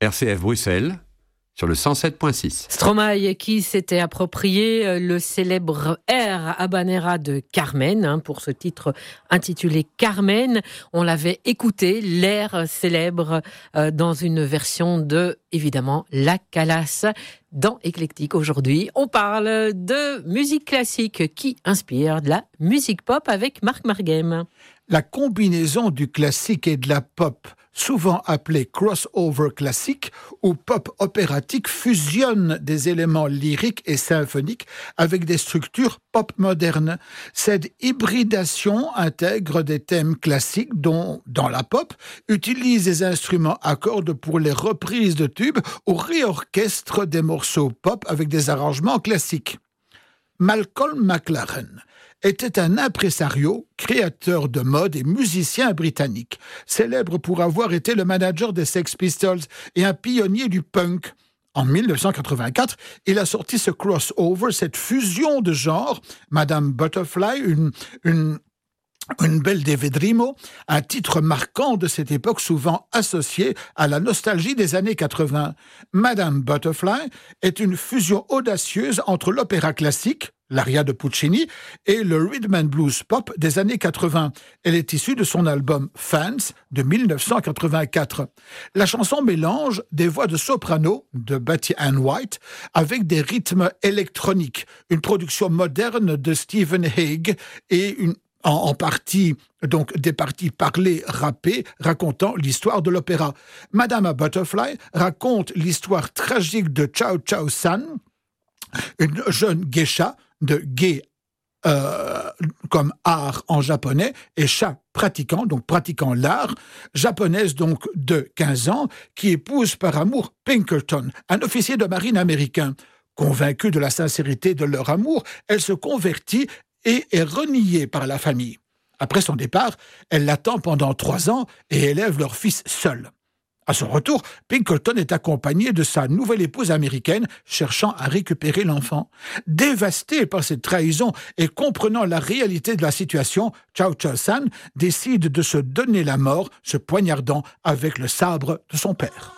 RCF Bruxelles, sur le 107.6. Stromae qui s'était approprié le célèbre air habanera de Carmen, pour ce titre intitulé Carmen. On l'avait écouté, l'air célèbre, dans une version de, évidemment, La Calas. Dans Éclectique aujourd'hui, on parle de musique classique qui inspire de la musique pop avec Marc Marguem. La combinaison du classique et de la pop, souvent appelée crossover classique ou pop opératique, fusionne des éléments lyriques et symphoniques avec des structures pop modernes. Cette hybridation intègre des thèmes classiques dont, dans la pop, utilise des instruments à cordes pour les reprises de tubes ou réorchestre des morceaux pop avec des arrangements classiques. Malcolm McLaren était un impresario, créateur de mode et musicien britannique, célèbre pour avoir été le manager des Sex Pistols et un pionnier du punk. En 1984, il a sorti ce crossover, cette fusion de genres, Madame Butterfly, une belle de Vedrimo, un titre marquant de cette époque souvent associé à la nostalgie des années 80. Madame Butterfly est une fusion audacieuse entre l'opéra classique, l'aria de Puccini, et le rhythm and blues pop des années 80. Elle est issue de son album Fans de 1984. La chanson mélange des voix de soprano de Betty Ann White avec des rythmes électroniques, une production moderne de Stephen Hague et en partie, donc des parties parlées, rappées, racontant l'histoire de l'opéra. Madame Butterfly raconte l'histoire tragique de Chao Chao San, une jeune geisha de ge comme art en japonais, et sha pratiquant, donc pratiquant l'art, japonaise donc de 15 ans, qui épouse par amour Pinkerton, un officier de marine américain. Convaincue de la sincérité de leur amour, elle se convertit et est reniée par la famille. Après son départ, elle l'attend pendant 3 ans et élève leur fils seul. À son retour, Pinkerton est accompagné de sa nouvelle épouse américaine, cherchant à récupérer l'enfant. Dévastée par cette trahison et comprenant la réalité de la situation, Chao Chao San décide de se donner la mort, se poignardant avec le sabre de son père.